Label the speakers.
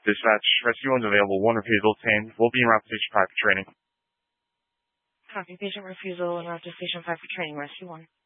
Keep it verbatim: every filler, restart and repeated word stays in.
Speaker 1: Dispatch, Rescue one's available. One refusal obtained. We'll be en route to Station five for training.
Speaker 2: Copy. Patient refusal en route to Station five for training. Rescue one.